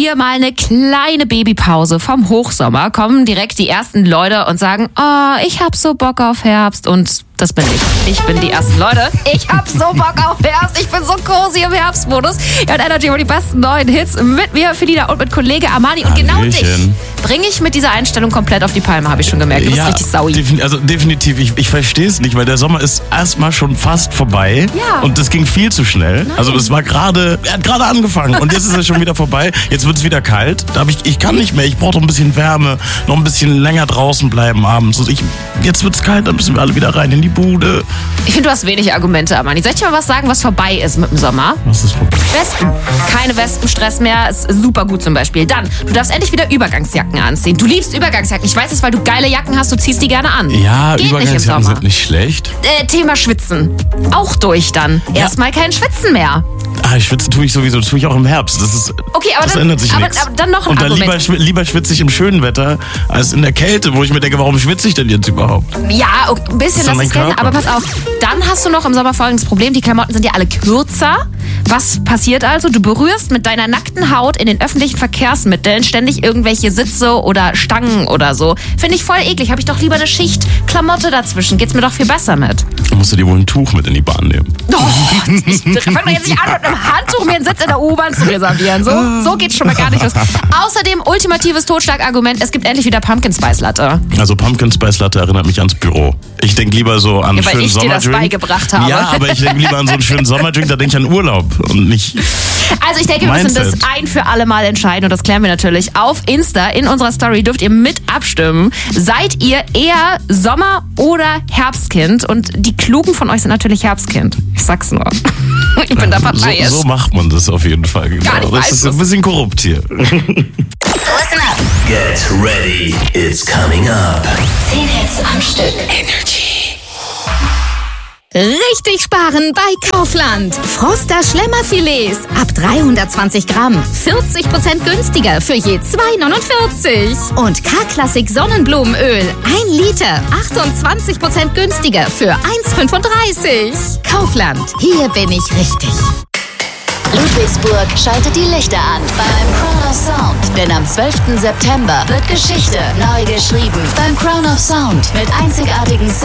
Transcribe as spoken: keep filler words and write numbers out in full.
wir mal eine kleine Babypause vom Hochsommer, kommen direkt die ersten Leute und sagen, oh, ich hab so Bock auf Herbst. Und das bin ich. Ich bin die ersten Leute. Ich hab so Bock auf Herbst. Ich bin so cozy im Herbstmodus. Ja, und Energy über die besten neuen Hits mit mir, Felina, und mit Kollege Armani. Und genau dich bringe ich mit dieser Einstellung komplett auf die Palme, habe ich schon gemerkt. Du bist ja, richtig saui. Defin- also definitiv, ich, ich verstehe es nicht, weil der Sommer ist erstmal schon fast vorbei. Ja. Und das ging viel zu schnell. Nein. Also es war gerade, er hat gerade angefangen und jetzt ist er schon wieder vorbei. Jetzt wird es wieder kalt. Da hab ich, ich kann nicht mehr. Ich brauche noch ein bisschen Wärme, noch ein bisschen länger draußen bleiben abends. Und ich, jetzt wird es kalt, dann müssen wir alle wieder rein in die Bude. Ich finde, du hast wenig Argumente, Armani. Soll ich dir mal was sagen, was vorbei ist mit dem Sommer? Was ist vorbei? Wespen. Keine Wespenstress mehr. Ist super gut zum Beispiel. Dann, du darfst endlich wieder Übergangsjacken anziehen. Du liebst Übergangsjacken. Ich weiß es, weil du geile Jacken hast, du ziehst die gerne an. Ja, Geht Übergangsjacken nicht im Sommer. sind nicht schlecht. Äh, Thema Schwitzen. Auch durch dann. Ja. Erstmal kein Schwitzen mehr. Ah, ich schwitze tue ich sowieso, das tue ich auch im Herbst. Das ist, Okay, aber das dann, ändert sich aber, nichts. aber dann noch ein Und dann Argument. lieber, schwi- lieber schwitze ich im schönen Wetter als in der Kälte, wo ich mir denke, warum schwitze ich denn jetzt überhaupt? Ja, okay, ein bisschen Das ist lass mein ich gelten, Körper. aber pass auf. Dann hast du noch im Sommer folgendes Problem. Die Klamotten sind ja alle kürzer. Was passiert also? Du berührst mit deiner nackten Haut in den öffentlichen Verkehrsmitteln ständig irgendwelche Sitze oder Stangen oder so. Finde ich voll eklig. Habe ich doch lieber eine Schicht Klamotte dazwischen. Geht's mir doch viel besser mit. Da musst du dir wohl ein Tuch mit in die Bahn nehmen. Oh, ich fang doch jetzt nicht an, mit einem Handtuch mir einen Sitz in der U-Bahn zu reservieren. So, so geht's schon mal gar nicht los. Außerdem ultimatives Totschlagargument, es gibt endlich wieder Pumpkin Spice Latte. Also Pumpkin Spice Latte erinnert mich ans Büro. Ich denke lieber so an einen Ja, weil schönen ich dir das Sommerdrink. beigebracht habe. Ja, aber ich denke lieber an so einen schönen Sommerdrink, da denke ich an Urlaub und nicht... Also ich denke, wir müssen das Mindset. ein für alle Mal entscheiden und das klären wir natürlich. Auf Insta, in unserer Story dürft ihr mit abstimmen. Seid ihr eher Sommer- oder Herbstkind? Und die Klugen von euch sind natürlich Herbstkind. Ich sag's nur. Ich bin da So, parteiisch. so macht man das auf jeden Fall. Genau. Gar nicht Das ist ein bisschen korrupt hier. Listen up. Get ready, it's coming up. zehn Hits am Stück. Energy. Richtig sparen bei Kaufland. Froster Schlemmerfilets ab dreihundertzwanzig Gramm. vierzig Prozent günstiger für je zwei neunundvierzig. Und K-Klassik Sonnenblumenöl. ein Liter. achtundzwanzig Prozent günstiger für eins fünfunddreißig. Kaufland. Hier bin ich richtig. Ludwigsburg schaltet die Lichter an beim Crown of Sound. Denn am zwölften September wird Geschichte neu geschrieben beim Crown of Sound mit einzigartigen